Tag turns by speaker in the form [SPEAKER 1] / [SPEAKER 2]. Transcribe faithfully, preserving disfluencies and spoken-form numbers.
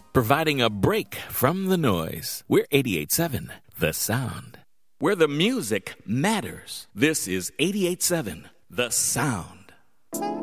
[SPEAKER 1] providing a break from the noise. We're eighty-eight point seven, The Sound, where the music matters. This is eighty-eight point seven, The Sound.